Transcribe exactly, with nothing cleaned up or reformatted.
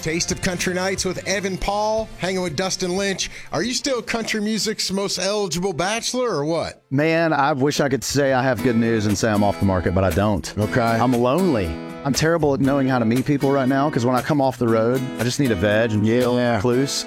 Taste of Country Nights with Evan Paul, hanging with Dustin Lynch. Are you still country music's most eligible bachelor or what? Man, I wish I could say I have good news and say I'm off the market, but I don't. Okay. I'm lonely. I'm terrible at knowing how to meet people right now because when I come off the road, I just need a veg and feel Yeah. loose.